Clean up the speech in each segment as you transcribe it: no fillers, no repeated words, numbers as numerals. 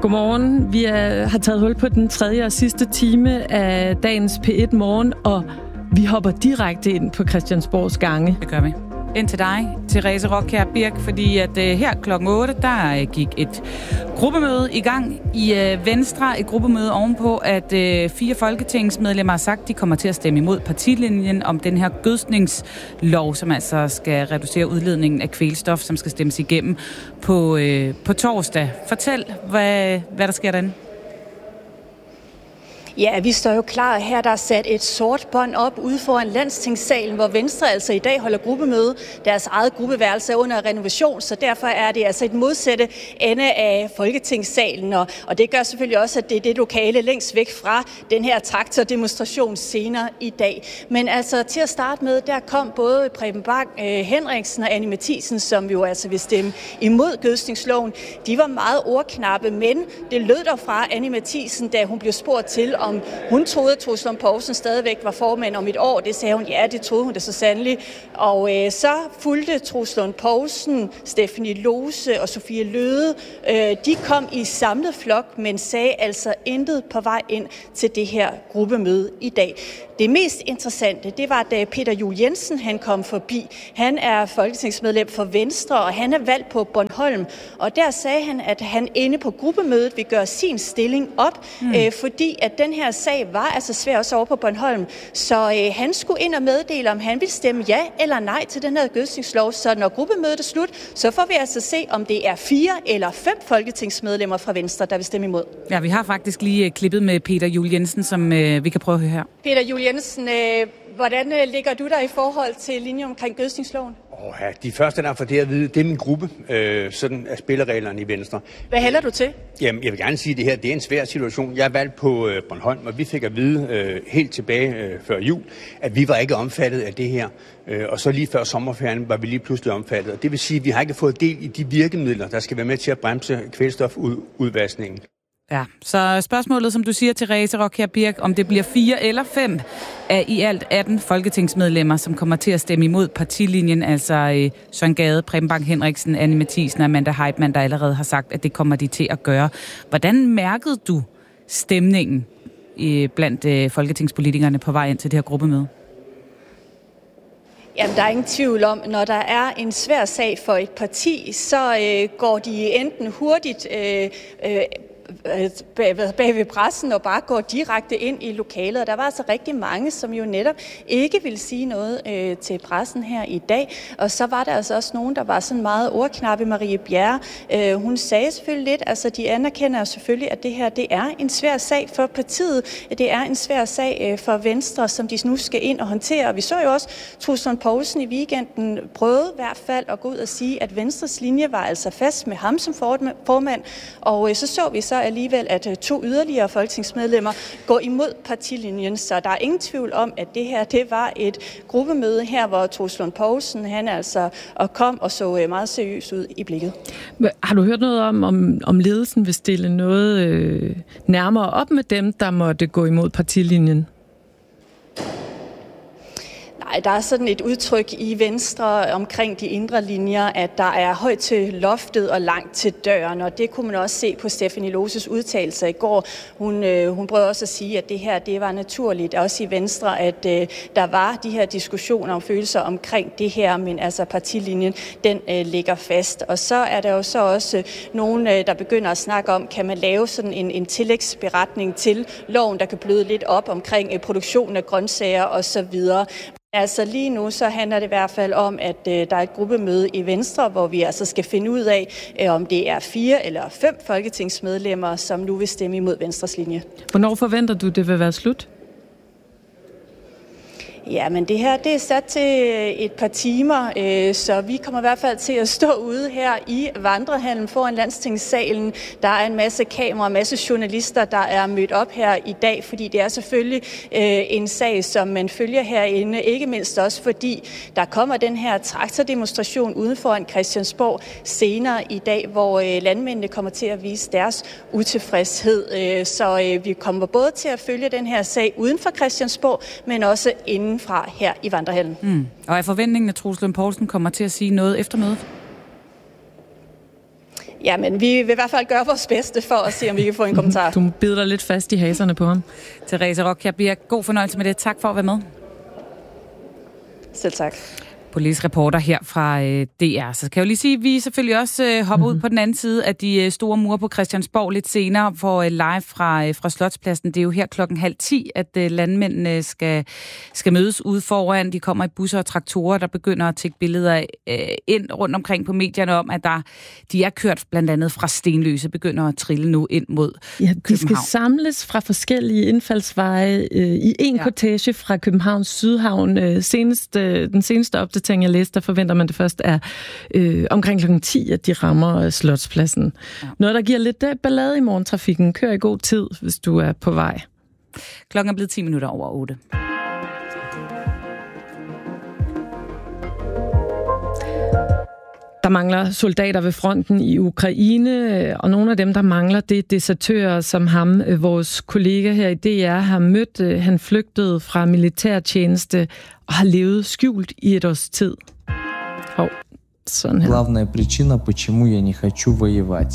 Godmorgen. Vi har taget hul på den tredje og sidste time af dagens P1 Morgen, og vi hopper direkte ind på Christiansborgs gange. Det gør vi. Ind til dig, Therese Rockjær Birk, fordi at her klokken 8, der gik et gruppemøde i gang i Venstre. Et gruppemøde ovenpå, at 4 folketingsmedlemmer har sagt, de kommer til at stemme imod partilinjen om den her gødskningslov, som altså skal reducere udledningen af kvælstof, som skal stemmes igennem på torsdag. Fortæl, hvad der sker derinde. Ja, vi står jo klar her. Der er sat et sort bånd op ude foran Landstingssalen, hvor Venstre altså i dag holder gruppemøde. Deres eget gruppeværelse er under renovation, så derfor er det altså et modsatte ende af Folketingssalen. Og det gør selvfølgelig også, at det er det lokale længst væk fra den her traktordemonstration senere i dag. Men altså til at starte med, der kom både Preben Bang Henriksen og Anni Matthiesen, som jo altså vil stemme imod gødskningsloven. De var meget ordknappe, men det lød der fra Anni Matthiesen, da hun blev spurgt til, om hun troede, at Troels Lund Poulsen stadigvæk var formand om et år. Det sagde hun, ja, det troede hun da så sandelig. Og så fulgte Troels Lund Poulsen, Stephanie Lose og Sofie Løhde. De kom i samlet flok, men sagde altså intet på vej ind til det her gruppemøde i dag. Det mest interessante, det var, da Peter Juel-Jensen han kom forbi. Han er folketingsmedlem for Venstre, og han er valgt på Bornholm. Og der sagde han, at han inde på gruppemødet vil gøre sin stilling op, fordi at den her sag var altså svær også over på Bornholm. Så han skulle ind og meddele, om han vil stemme ja eller nej til den her gødskningslov. Så når gruppemødet er slut, så får vi altså se, om det er 4 eller 5 folketingsmedlemmer fra Venstre, der vil stemme imod. Ja, vi har faktisk lige klippet med Peter Juel-Jensen, som vi kan prøve at høre her. Peter Juel-Jensen, hvordan ligger du der i forhold til linjen omkring gødskningsloven? De første, der får det at vide, det er min gruppe. Sådan er spillereglerne i Venstre. Hvad hælder du til? Jamen, jeg vil gerne sige, at det her det er en svær situation. Jeg er valgt på Bornholm, og vi fik at vide helt tilbage før jul, at vi var ikke omfattet af det her. Og så lige før sommerferien var vi lige pludselig omfattet. Og det vil sige, at vi har ikke fået del i de virkemidler, der skal være med til at bremse kvælstofudvaskningen. Ja, så spørgsmålet, som du siger, Therese Rockjær Birk, om det bliver 4 eller 5 af i alt 18 folketingsmedlemmer, som kommer til at stemme imod partilinjen, altså Søren Gade, Preben Bang Henriksen, Anni Matthiesen og Amanda Heitmann, der allerede har sagt, at det kommer de til at gøre. Hvordan mærkede du stemningen blandt folketingspolitikerne på vej ind til det her gruppemøde? Jamen, der er ingen tvivl om, når der er en svær sag for et parti, så går de enten hurtigt bag ved pressen og bare går direkte ind i lokalet. Og der var altså rigtig mange, som jo netop ikke ville sige noget til pressen her i dag. Og så var der altså også nogen, der var sådan meget ordknappe. Marie Bjerre, hun sagde selvfølgelig lidt, altså de anerkender selvfølgelig, at det her, det er en svær sag for partiet. Det er en svær sag for Venstre, som de nu skal ind og håndtere. Og vi så jo også, Troels Lund Poulsen i weekenden prøvede i hvert fald at gå ud og sige, at Venstres linje var altså fast med ham som formand. Og så vi så alligevel, at 2 yderligere folketingsmedlemmer går imod partilinjen. Så der er ingen tvivl om, at det her, det var et gruppemøde her, hvor Troels Lund Poulsen, han altså kom og så meget seriøst ud i blikket. Har du hørt noget om ledelsen vil stille noget nærmere op med dem, der måtte gå imod partilinjen? Nej, der er sådan et udtryk i Venstre omkring de indre linjer, at der er højt til loftet og langt til døren, og det kunne man også se på Stephanie Loses udtalelser i går. Hun prøvede også at sige, at det her, det var naturligt, også i Venstre, at der var de her diskussioner om følelser omkring det her, men altså partilinjen, den ligger fast. Og så er der jo så også nogen, der begynder at snakke om, kan man lave sådan en tillægsberetning til loven, der kan bløde lidt op omkring produktionen af grøntsager osv. Altså lige nu så handler det i hvert fald om, at der er et gruppemøde i Venstre, hvor vi altså skal finde ud af, om det er 4 eller 5 folketingsmedlemmer, som nu vil stemme imod Venstres linje. Hvornår forventer du, det vil være slut? Ja, men det her, det er sat til et par timer, så vi kommer i hvert fald til at stå ude her i vandrehallen foran Landstingssalen. Der er en masse kameraer, en masse journalister, der er mødt op her i dag, fordi det er selvfølgelig en sag, som man følger herinde. Ikke mindst også fordi der kommer den her traktordemonstration uden foran Christiansborg senere i dag, hvor landmændene kommer til at vise deres utilfredshed. Så vi kommer både til at følge den her sag uden for Christiansborg, men også inden fra her i vandrehallen. Og er forventningen, at Troels Lund Poulsen kommer til at sige noget efter mødet? Jamen, vi vil i hvert fald gøre vores bedste for at se, om vi kan få en kommentar. Du bider dig lidt fast i haserne på ham. Therese Rockjær Birk, god fornøjelse med det. Tak for at være med. Selv tak. Politisk reporter her fra DR. Så kan jeg jo lige sige, at vi selvfølgelig også hopper ud på den anden side af de store mure på Christiansborg lidt senere, for live fra Slotspladsen. Det er jo her 9:30, at landmændene skal mødes ude foran. De kommer i busser og traktorer, der begynder at tække billeder ind rundt omkring på medierne om, at de er kørt blandt andet fra Stenløse, begynder at trille nu ind mod København. De skal samles fra forskellige indfaldsveje i en kortege fra Københavns Sydhavn. Den seneste opdatering, jeg læste, der forventer man det først er omkring 10:00, at de rammer Slotspladsen. Ja. Noget, der giver lidt ballade i morgentrafikken. Kør i god tid, hvis du er på vej. Klokken er blevet 10 minutter over 8. Der mangler soldater ved fronten i Ukraine, og nogle af dem, der mangler, det er desertører som ham. Vores kollega her i DR har mødt. Han flygtede fra militærtjeneste og har levet skjult i et års tid. Sådan her. Главная причина, почему я не хочу воевать.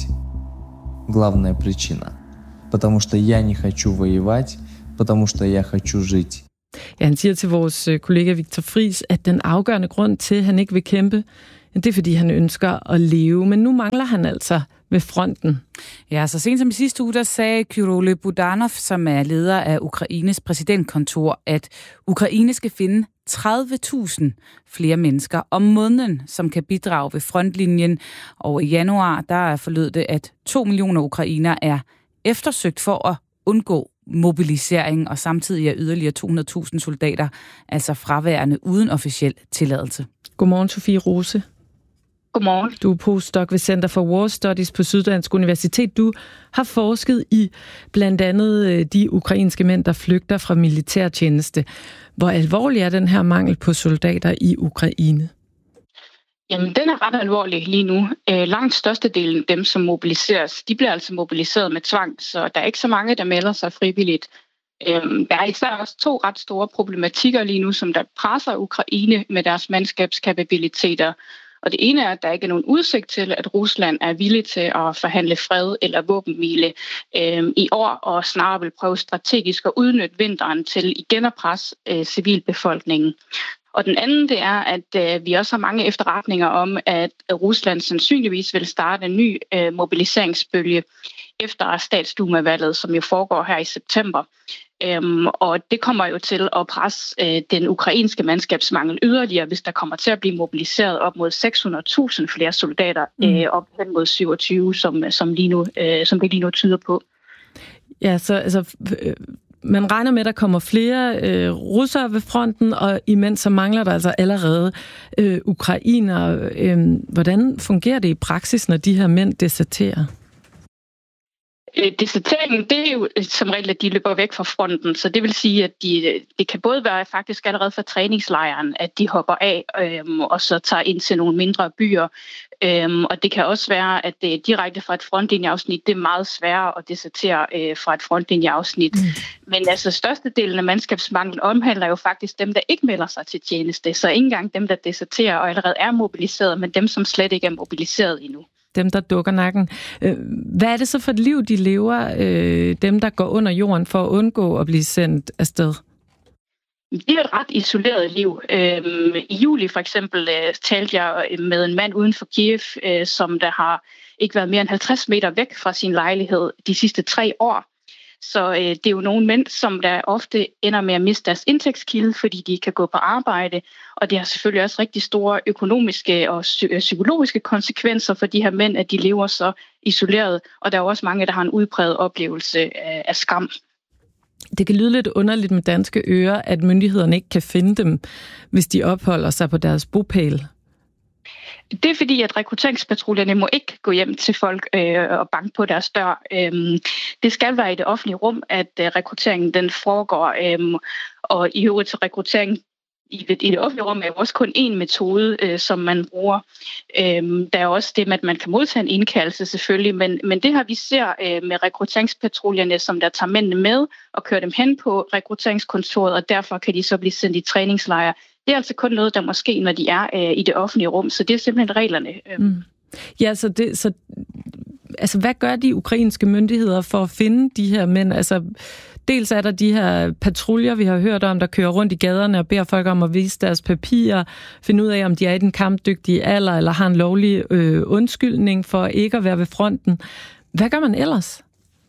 Главная причина. Потому что я не хочу воевать, потому что я хочу жить. Ja, han siger til vores kollega Victor Friis, at den afgørende grund til, at han ikke vil kæmpe, det er, fordi han ønsker at leve. Men nu mangler han altså ved fronten. Ja, så sent som i sidste uge, der sagde Kyrylo Budanov, som er leder af Ukraines præsidentkontor, at Ukraine skal finde 30.000 flere mennesker om måneden, som kan bidrage ved frontlinjen. Og i januar, der forlød det, at 2 millioner ukrainer er eftersøgt for at undgå mobilisering, og samtidig er yderligere 200.000 soldater altså fraværende uden officiel tilladelse. Godmorgen, Sofie Rose. Godmorgen. Du er postdoc ved Center for War Studies på Syddansk Universitet. Du har forsket i blandt andet de ukrainske mænd, der flygter fra militærtjeneste. Hvor alvorlig er den her mangel på soldater i Ukraine? Jamen, den er ret alvorlig lige nu. Langt størstedelen af dem, som mobiliseres, de bliver altså mobiliseret med tvang, så der er ikke så mange, der melder sig frivilligt. Der er især også 2 ret store problematikker lige nu, som der presser Ukraine med deres mandskabskapabiliteter. Og det ene er, at der ikke er nogen udsigt til, at Rusland er villig til at forhandle fred eller våbenhvile i år, og snarere vil prøve strategisk at udnytte vinteren til igen at presse civilbefolkningen. Og den anden, det er, at vi også har mange efterretninger om, at Rusland sandsynligvis vil starte en ny mobiliseringsbølge efter statsdumavalget, som jo foregår her i september. Og det kommer jo til at presse den ukrainske mandskabsmangel yderligere, hvis der kommer til at blive mobiliseret op mod 600.000 flere soldater op hen mod 27, som det lige nu tyder på. Ja, så altså, man regner med, at der kommer flere russere ved fronten, og imens så mangler der altså allerede ukrainere. Hvordan fungerer det i praksis, når de her mænd deserterer? Deserteringen, det er jo som regel, at de løber væk fra fronten, så det vil sige, at det kan både være faktisk allerede fra træningslejren, at de hopper af og så tager ind til nogle mindre byer, og det kan også være, at det er direkte fra et frontlinjeafsnit. Det er meget sværere at desertere fra et frontlinjeafsnit. Men altså størstedelen af mandskabsmanglen omhandler jo faktisk dem, der ikke melder sig til tjeneste, så ikke engang dem, der deserterer og allerede er mobiliseret, men dem, som slet ikke er mobiliseret endnu. Dem, der dukker nakken. Hvad er det så for et liv, de lever, dem, der går under jorden for at undgå at blive sendt afsted? Det er et ret isoleret liv. I juli for eksempel talte jeg med en mand uden for Kiev, som der har ikke været mere end 50 meter væk fra sin lejlighed de sidste 3 år. Så det er jo nogle mænd, som der ofte ender med at miste deres indtægtskilde, fordi de kan gå på arbejde. Og det har selvfølgelig også rigtig store økonomiske og psykologiske konsekvenser for de her mænd, at de lever så isoleret. Og der er også mange, der har en udpræget oplevelse af skam. Det kan lyde lidt underligt med danske ører, at myndighederne ikke kan finde dem, hvis de opholder sig på deres bopæl. Det er fordi, at rekrutteringspatruljerne må ikke gå hjem til folk og banke på deres dør. Det skal være i det offentlige rum, at rekrutteringen den foregår. Og i øvrigt til rekruttering i det offentlige rum er jo også kun én metode, som man bruger. Der er også det med, at man kan modtage en indkaldelse selvfølgelig, men det her vi ser med rekrutteringspatruljerne, som der tager mændene med og kører dem hen på rekrutteringskontoret, og derfor kan de så blive sendt i træningslejre. Det er altså kun noget, der måske, når de er i det offentlige rum, så det er simpelthen reglerne. Ja, så hvad gør de ukrainske myndigheder for at finde de her mænd? Altså, dels er der de her patruljer, vi har hørt om, der kører rundt i gaderne og beder folk om at vise deres papirer, finde ud af, om de er i den kampdygtige alder, eller har en lovlig undskyldning for ikke at være ved fronten. Hvad gør man ellers?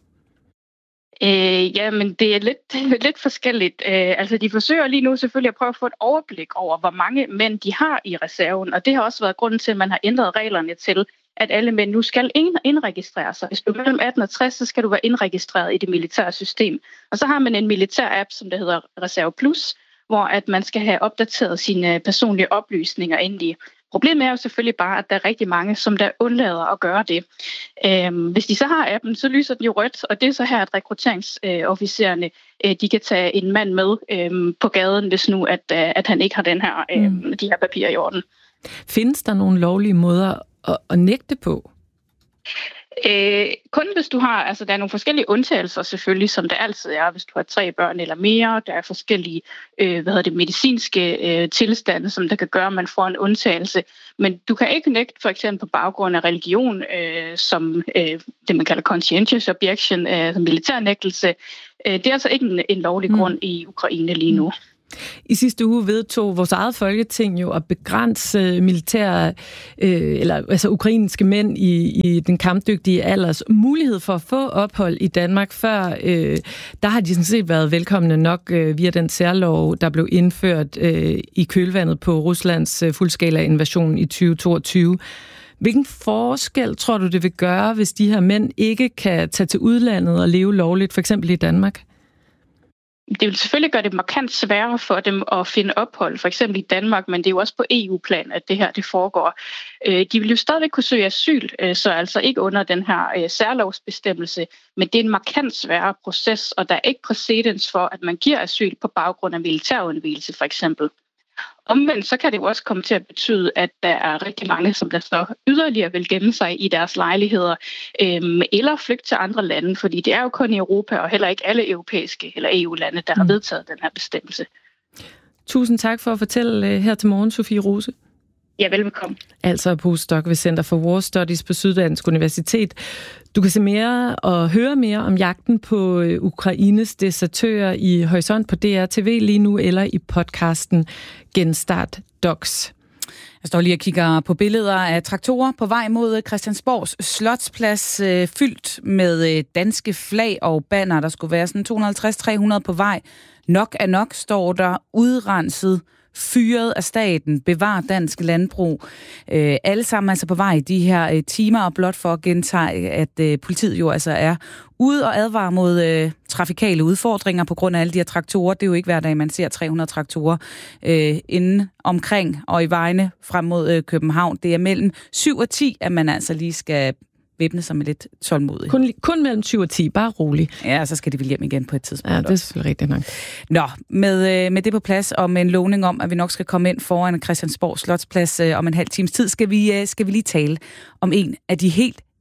Men det er lidt forskelligt. Altså, de forsøger lige nu selvfølgelig at prøve at få et overblik over, hvor mange mænd de har i reserven, og det har også været grunden til, at man har ændret reglerne til, at alle mænd nu skal indregistrere sig. Hvis du er mellem 18 og 60, så skal du være indregistreret i det militære system. Og så har man en militær app, som der hedder Reserve Plus, hvor at man skal have opdateret sine personlige oplysninger indeni. Problemet er jo selvfølgelig bare, at der er rigtig mange, som der undlader at gøre det. Hvis de så har appen, så lyser den jo rødt, og det er så her, at rekrutteringsofficererne de kan tage en mand med på gaden, hvis nu at han ikke har de her papirer i orden. Findes der nogle lovlige måder at nægte på? Kun hvis du har, altså der er nogle forskellige undtagelser selvfølgelig, som der altid er, hvis du har 3 børn eller mere. Der er forskellige, medicinske tilstande, som der kan gøre, at man får en undtagelse. Men du kan ikke nægte for eksempel på baggrund af religion, som det man kalder conscientious objection, militærnægtelse. Det er altså ikke en lovlig grund i Ukraine lige nu. I sidste uge vedtog vores eget folketing jo at begrænse militære, ukrainske mænd i den kampdygtige alders mulighed for at få ophold i Danmark. Før, der har de sådan set været velkomne nok via den særlov, der blev indført i kølvandet på Ruslands fuldskala invasion i 2022. Hvilken forskel tror du, det vil gøre, hvis de her mænd ikke kan tage til udlandet og leve lovligt, for eksempel i Danmark? Det vil selvfølgelig gøre det markant sværere for dem at finde ophold, for eksempel i Danmark, men det er jo også på EU-plan, at det her det foregår. De vil jo stadigvæk kunne søge asyl, så altså ikke under den her særlovsbestemmelse, men det er en markant sværere proces, og der er ikke præcedens for, at man giver asyl på baggrund af militærundvigelse, for eksempel. Omvendt så kan det jo også komme til at betyde, at der er rigtig mange, som der så yderligere vil gemme sig i deres lejligheder eller flygte til andre lande, fordi det er jo kun i Europa og heller ikke alle europæiske eller EU-lande, der har vedtaget den her bestemmelse. Tusind tak for at fortælle her til morgen, Sofie Rose. Ja, velbekomme. Altså postdoc ved Center for War Studies på Syddansk Universitet. Du kan se mere og høre mere om jagten på Ukraines desertører i Horisont på DR-TV lige nu, eller i podcasten Genstart Docs. Jeg står lige og kigger på billeder af traktorer på vej mod Christiansborgs Slotsplads, fyldt med danske flag og banner. Der skulle være sådan 250-300 på vej. Nok er nok, står der, udrenset, fyret af staten, bevar dansk landbrug. Alle sammen altså på vej de her timer, og blot for at gentage, at politiet jo altså er ude og advarer mod trafikale udfordringer på grund af alle de her traktorer. Det er jo ikke hver dag, man ser 300 traktorer inden omkring og i vejene frem mod København. Det er mellem 7 og 10, at man altså lige skal væbne sig med lidt tålmodig. Kun mellem 7 og 10, bare rolig. Ja, så skal de vel hjem igen på et tidspunkt. Ja, det er selvfølgelig rigtigt nok. Nå, med det på plads, og med en lovning om, at vi nok skal komme ind foran Christiansborg Slotsplads om en halv times tid, skal vi lige tale om en af de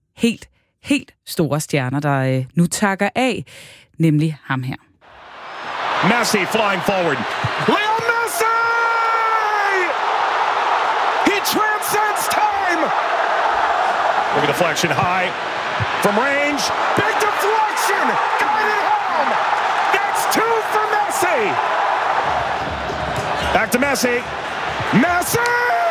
helt store stjerner, der nu takker af, nemlig ham her. Messi flying forward. Leo Messi! He transcends time! Look at the deflection high from range. Big deflection! Got it home! That's 2 for Messi! Back to Messi. Messi!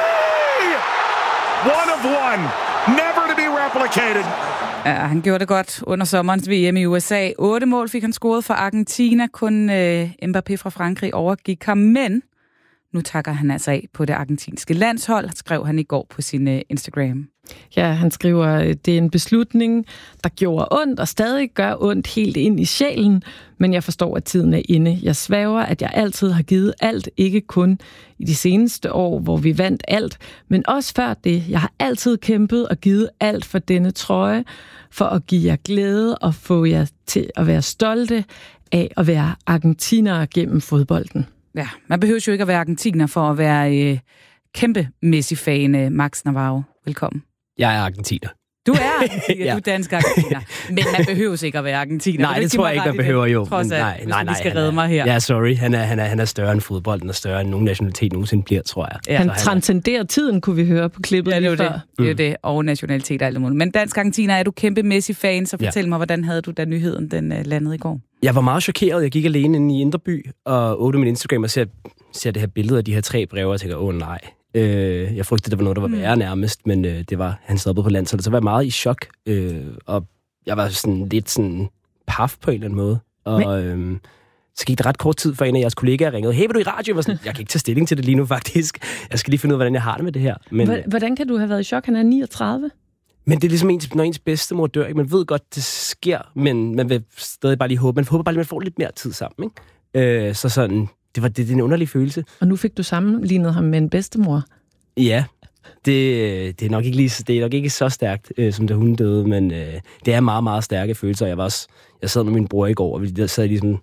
1 of 1. Never to be replicated. Ja, han gjorde det godt under sommerens VM i USA. 8 mål fik han scoret for Argentina. Kun Mbappé fra Frankrig overgik ham, men nu takker han altså af på det argentinske landshold, skrev han i går på sin Instagram. Ja, han skriver, det er en beslutning, der gjorde ondt og stadig gør ondt helt ind i sjælen, men jeg forstår, at tiden er inde. Jeg sværger, at jeg altid har givet alt, ikke kun i de seneste år, hvor vi vandt alt, men også før det. Jeg har altid kæmpet og givet alt for denne trøje, for at give jer glæde og få jer til at være stolte af at være argentinere gennem fodbolden. Ja, man behøver jo ikke at være argentiner for at være kæmpe Messi-fan, Max Navarro. Velkommen. Jeg er argentiner. Du er argentiner, du er dansk argentiner. Men man behøver ikke at være argentiner. Nej, det tror jeg ikke, man behøver jo. Nej, vi skal redde mig her. Ja, sorry. Han er større end fodbolden, og større end nogen nationalitet nogensinde bliver, tror jeg. Ja. Han transcenderer tiden, kunne vi høre på klippet lige før. Det er det, og nationalitet og alt muligt. Men dansk argentiner, er du kæmpe Messi-fan, så fortæl mig, hvordan havde du da nyheden, den landede i går? Jeg var meget chokeret. Jeg gik alene inde i Indre By og åbnede min Instagram og ser det her billede af de her 3 breve, og tænker, nej. Jeg frygtede, det var noget, der var værre nærmest, men det var, han stoppede på landsholdet. Så var jeg meget i chok, og jeg var sådan lidt sådan paf på en eller anden måde. Og så gik det ret kort tid, for en af jeres kollegaer ringede, hey, vil du i radio? Jeg kan ikke tage stilling til det lige nu, faktisk. Jeg skal lige finde ud af, hvordan jeg har det med det her. Men, hvordan kan du have været i chok? Han er 39. Men det er ligesom når ens bedstemor dør, ikke? Man ved godt, det sker, men man vil stadig bare lige håbe. Man håber bare lige, man får lidt mere tid sammen, ikke? Så sådan, det er en underlig følelse. Og nu fik du sammenlignet ham med en bedstemor. Ja, det er nok ikke så stærkt, som da hun døde, men det er meget, meget stærke følelser. Jeg sad med min bror i går, og vi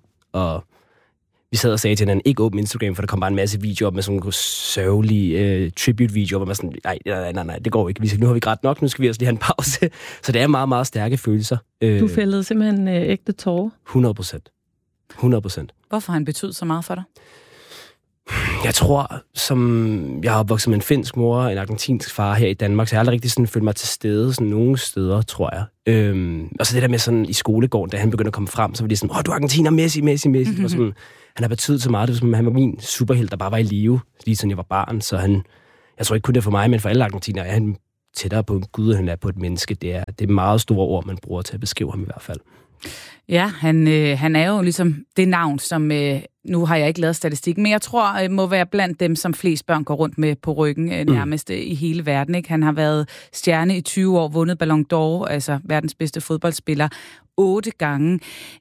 sad og sagde til hinanden, ikke åbne Instagram, for der kom bare en masse videoer op med sådan nogle sørgelige tribute-videoer, hvor man sådan, nej, det går ikke. Nu har vi grædt nok, nu skal vi også lige have en pause. Så det er meget, meget stærke følelser. Du fældede simpelthen ægte tårer? 100%. Hvorfor har han betydet så meget for dig? Jeg tror, som jeg har opvokset med en finsk mor og en argentinsk far her i Danmark, så jeg har aldrig rigtig sådan følt mig til stede sådan nogle steder, tror jeg. Og så det der med sådan i skolegården, da han begyndte at komme frem, så var det sådan, du er argentiner, Messi. Mm-hmm. Og sådan, han har betydet så meget, det var som, han var min superhelt, der bare var i live, lige siden jeg var barn. Så jeg tror ikke kun det er for mig, men for alle argentiner er han tættere på en gud, end han er på et menneske. Det er meget store ord, man bruger til at beskrive ham i hvert fald. Ja, han er jo ligesom det navn, som nu har jeg ikke lavet statistik, men jeg tror må være blandt dem, som flest børn går rundt med på ryggen nærmest i hele verden. Ikke? Han har været stjerne i 20 år, vundet Ballon d'Or, altså verdens bedste fodboldspiller, 8 gange.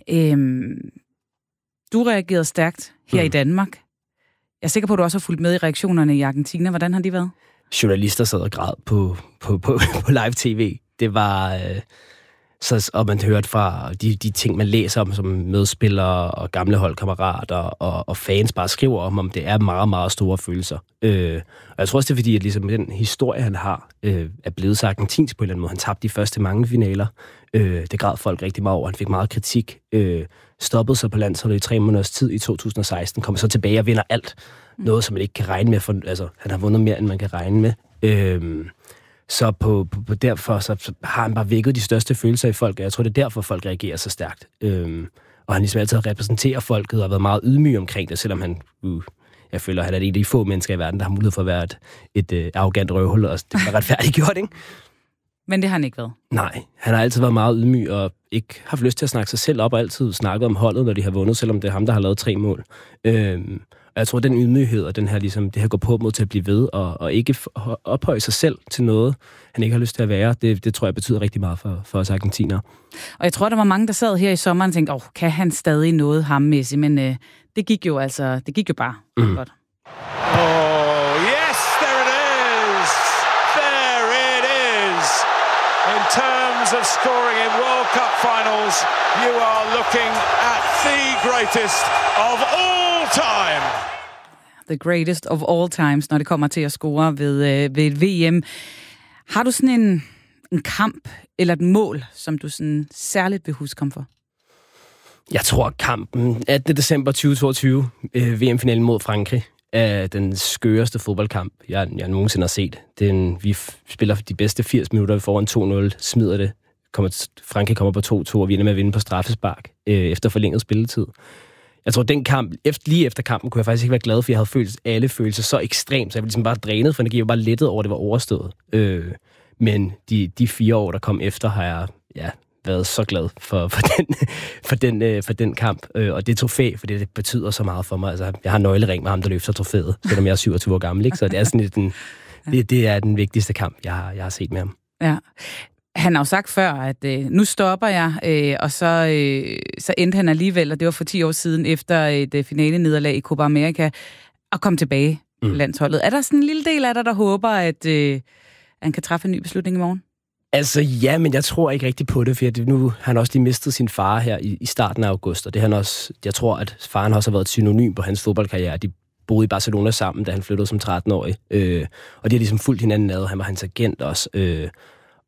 Du reagerede stærkt her i Danmark. Jeg er sikker på, at du også har fulgt med i reaktionerne i Argentina. Hvordan har de været? Journalister sad og græd på live tv. Det var... og man hørte fra de ting, man læser om, som medspillere og gamle holdkammerater og fans bare skriver om det er meget, meget store følelser. Og jeg tror også, det er fordi, at ligesom den historie, han har, er blevet så argentinsk på en eller anden måde. Han tabte de første mange finaler. Det græd folk rigtig meget over. Han fik meget kritik. Stoppede sig på landsholdet i 3 måneders tid i 2016. Kommer så tilbage og vinder alt. Noget, som man ikke kan regne med. Han har vundet mere, end man kan regne med. Så derfor så har han bare vækket de største følelser i folk, og jeg tror, det er derfor, folk reagerer så stærkt. Og han ligesom altid repræsenterer folket og har været meget ydmyg omkring det, selvom han, jeg føler, han er en af de få mennesker i verden, der har mulighed for at være et arrogant røvhul, og det er retfærdiggjort, ikke? Men det har han ikke været? Nej, han har altid været meget ydmyg og ikke haft lyst til at snakke sig selv op, og altid snakket om holdet, når de har vundet, selvom det er ham, der har lavet 3 mål. Og jeg tror, den ydmyghed og den her, ligesom, det her går på mod til at blive ved, og ikke ophøje sig selv til noget, han ikke har lyst til at være, det tror jeg betyder rigtig meget for os argentinere. Og jeg tror, der var mange, der sad her i sommeren og tænkte, kan han stadig noget, ham Messi? Men det gik jo bare godt. Yes, there it is! There it is! In terms of scoring in World Cup finals, you are looking at the greatest of all time. The greatest of all times, når det kommer til at score ved et VM. Har du sådan en kamp eller et mål, som du sådan særligt vil huske ham for? Jeg tror, kampen 18. december 2022, VM-finalen mod Frankrig, er den skøreste fodboldkamp, jeg nogensinde har set. Vi spiller de bedste 80 minutter, vi får en 2-0, smider det. Frankrig kommer på 2-2, og vi ender med at vinde på straffespark efter forlænget spilletid. Jeg tror, den kamp, lige efter kampen, kunne jeg faktisk ikke være glad, for jeg havde følt alle følelser så ekstremt, så jeg var ligesom bare drænet for energi, jeg var bare lettet over, at det var overstået. Men de 4 år, der kom efter, har jeg været så glad for den kamp. Og det trofæ, for det betyder så meget for mig. Altså, jeg har nøglering med ham, der løfter trofæet, selvom jeg er 27 år gammel. Ikke? Så det er sådan det er den vigtigste kamp, jeg har set med ham. Ja. Han har jo sagt før, at nu stopper jeg, og så endte han alligevel, og det var for 10 år siden, efter et finale-nederlag i Copa America, at komme tilbage på landsholdet. Er der sådan en lille del af dig, der håber, at han kan træffe en ny beslutning i morgen? Altså ja, men jeg tror ikke rigtig på det, for nu har han også lige mistet sin far her i starten af august, og det han også, jeg tror, at faren også har været et synonym på hans fodboldkarriere. De boede i Barcelona sammen, da han flyttede som 13-årig, og de har ligesom fulgt hinanden ad. Han var hans agent også,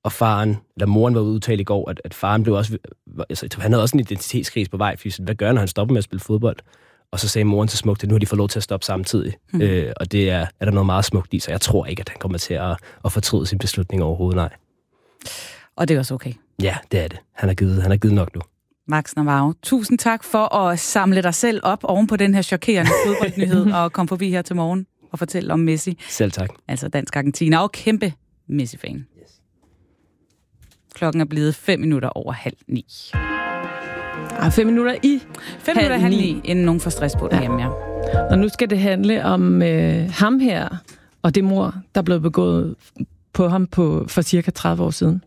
og moren var udtalt i går, at faren blev også, altså han havde også en identitetskrise på vej, fordi hvad gør han, når han stopper med at spille fodbold? Og så sagde moren så smukt, at nu har de fået lov til at stoppe samtidig. Og det er der noget meget smukt i, så jeg tror ikke, at han kommer til at fortryde sin beslutning overhovedet, nej. Og det er også okay. Ja, det er det. Han har givet nok nu. Max Navarro, tusind tak for at samle dig selv op oven på den her chokerende fodboldnyhed og komme forbi her til morgen og fortælle om Messi. Selv tak. Altså dansk Argentina og kæmpe Messi-fan. Yes. Klokken er blevet 5 minutter over 8:30. 5 minutter i 8:30, inden nogen får stress på derhjemme, ja. Og nu skal det handle om ham her, og det mord, der blev begået på ham for cirka 30 år siden.